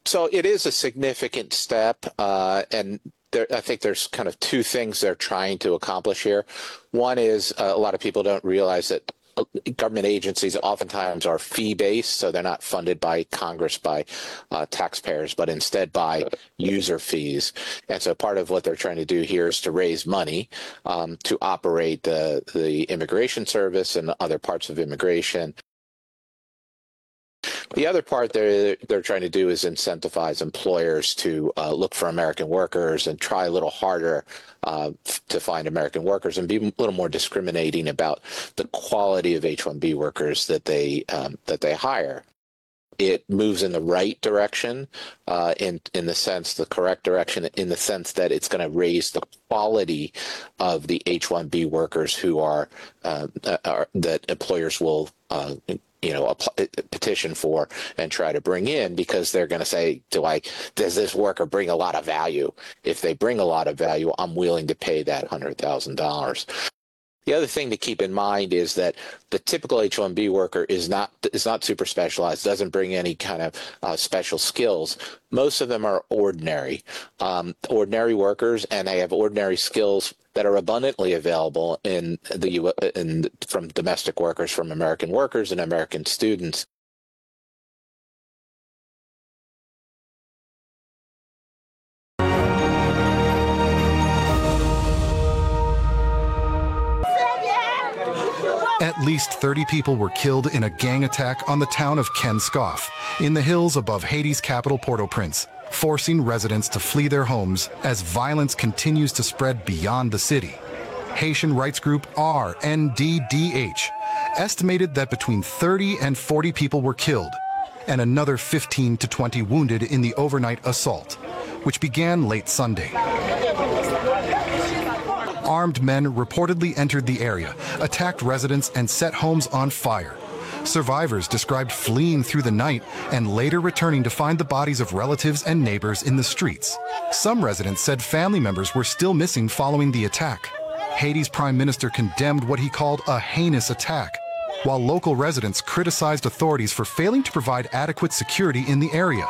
So it is a significant step, and I think there's kind of two things they're trying to accomplish here. One is a lot of people don't realize that government agencies oftentimes are fee-based, so they're not funded by Congress, by taxpayers, but instead by user fees. And so part of what they're trying to do here is to raise money to operate the Immigration Service and other parts of immigration. The other part they're trying to do is incentivize employers to look for American workers and try a little harder to find American workers and be a little more discriminating about the quality of H-1B workers that they hire. It moves in the right direction, in the sense, the correct direction, in the sense that it's going to raise the quality of the H-1B workers who are that employers will petition for and try to bring in, because they're going to say, does this worker bring a lot of value? If they bring a lot of value, I'm willing to pay that $100,000. The other thing to keep in mind is that the typical H-1B worker is not super specialized, doesn't bring any kind of special skills. Most of them are ordinary workers, and they have ordinary skills that are abundantly available from domestic workers, from American workers and American students. At least 30 people were killed in a gang attack on the town of Kenskoff, in the hills above Haiti's capital Port-au-Prince, forcing residents to flee their homes as violence continues to spread beyond the city. Haitian rights group RNDDH estimated that between 30 and 40 people were killed, and another 15 to 20 wounded in the overnight assault, which began late Sunday. Armed men reportedly entered the area, attacked residents, and set homes on fire. Survivors described fleeing through the night and later returning to find the bodies of relatives and neighbors in the streets. Some residents said family members were still missing following the attack. Haiti's prime minister condemned what he called a heinous attack, while local residents criticized authorities for failing to provide adequate security in the area.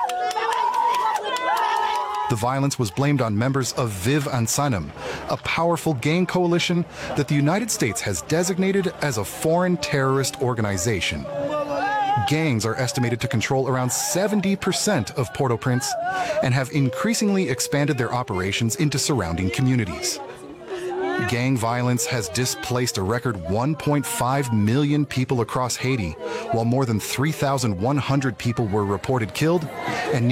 The violence was blamed on members of Vive Ensemble, a powerful gang coalition that the United States has designated as a foreign terrorist organization. Gangs are estimated to control around 70% of Port-au-Prince and have increasingly expanded their operations into surrounding communities. Gang violence has displaced a record 1.5 million people across Haiti, while more than 3,100 people were reported killed and